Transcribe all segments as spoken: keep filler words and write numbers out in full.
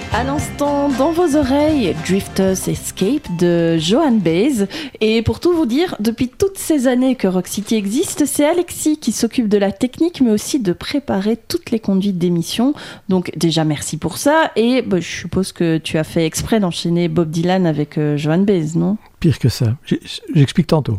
À l'instant, dans vos oreilles, Drifters Escape de Joan Baez. Et pour tout vous dire, depuis toutes ces années que Rock City existe, c'est Alexis qui s'occupe de la technique, mais aussi de préparer toutes les conduites d'émission. Donc déjà, merci pour ça. Et bah, je suppose que tu as fait exprès d'enchaîner Bob Dylan avec euh, Joan Baez, non ? Pire que ça. J'ai- J'explique tantôt.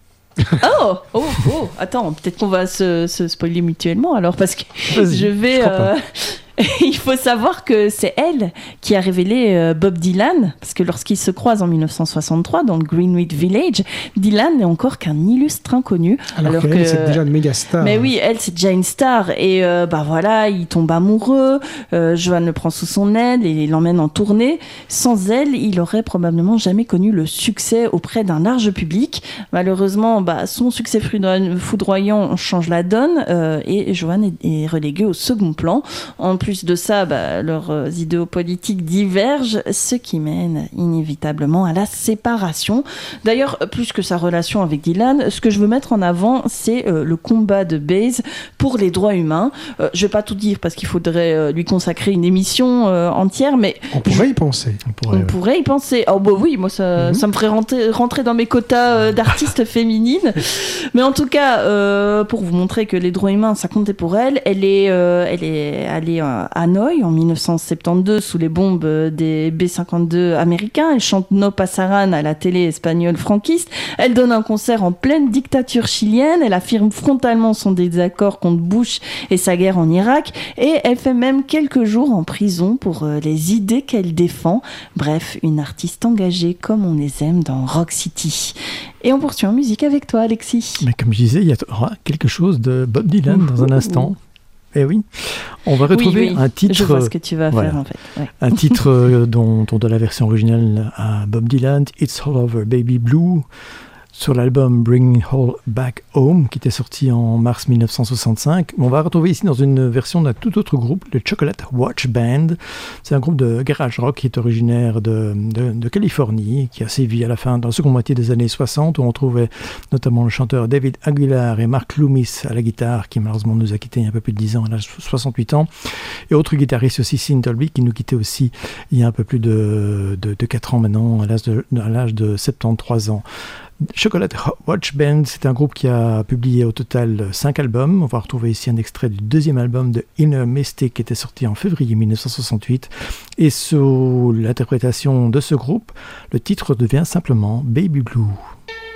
Oh, oh, oh, attends, peut-être qu'on va se, se spoiler mutuellement alors, parce que Vas-y, je vais... je crois pas. euh, Il faut savoir que c'est elle qui a révélé euh, Bob Dylan, parce que lorsqu'ils se croisent en dix-neuf cent soixante-trois dans le Greenwich Village, Dylan n'est encore qu'un illustre inconnu. Alors, alors qu'elle, que c'est déjà une méga star. Mais oui, elle, c'est déjà une star. Et euh, bah voilà, il tombe amoureux. Euh, Joan le prend sous son aile et l'emmène en tournée. Sans elle, il aurait probablement jamais connu le succès auprès d'un large public. Malheureusement, bah, son succès foudroy- foudroyant change la donne euh, et Joan est, est reléguée au second plan. En plus de ça, bah, leurs euh, idéaux politiques divergent, ce qui mène inévitablement à la séparation. D'ailleurs, plus que sa relation avec Dylan, ce que je veux mettre en avant, c'est euh, le combat de Baez pour les droits humains. Euh, je vais pas tout dire parce qu'il faudrait euh, lui consacrer une émission euh, entière, mais On pourrait y penser. On pourrait, on ouais. pourrait y penser. Oh bah oui, moi ça, Mhm. ça me ferait rentrer, rentrer dans mes quotas euh, d'artistes féminines. Mais en tout cas, euh, pour vous montrer que les droits humains, ça comptait pour elle, elle est, euh, elle est allée à Hanoï en dix-neuf cent soixante-douze sous les bombes des B cinquante-deux américains. Elle chante No Pasaran à la télé espagnole franquiste. Elle donne un concert en pleine dictature chilienne. Elle affirme frontalement son désaccord contre Bush et sa guerre en Irak. Et elle fait même quelques jours en prison pour euh, les idées qu'elle défend. Bref, une artiste engagée comme on les aime dans Rock City. Et on poursuit en musique avec toi, Alexis. Mais comme je disais, il y aura quelque chose de Bob Dylan dans un instant. Eh oui, on va retrouver Oui, oui, un titre, je vois ce que tu vas voilà. faire en fait. Ouais. un titre euh, dont, dont de la version originale à Bob Dylan, It's All Over Baby Blue, sur l'album Bring All Back Home, qui était sorti en mars dix-neuf cent soixante-cinq. On va retrouver ici dans une version d'un tout autre groupe, le Chocolate Watch Band. C'est un groupe de garage rock qui est originaire de, de, de Californie, qui a sévi à la fin, dans la seconde moitié des années soixante, où on trouvait notamment le chanteur David Aguilar et Mark Loomis à la guitare, qui malheureusement nous a quittés il y a un peu plus de dix ans, à l'âge de soixante-huit ans. Et autre guitariste aussi, Sean Dolby, qui nous quittait aussi il y a un peu plus de, de, de quatre ans maintenant, à l'âge de, à l'âge de soixante-treize ans. Chocolate Watch Band, c'est un groupe qui a publié au total cinq albums. On va retrouver ici un extrait du deuxième album de Inner Mystic qui était sorti en février dix-neuf cent soixante-huit. Et sous l'interprétation de ce groupe, le titre devient simplement Baby Blue.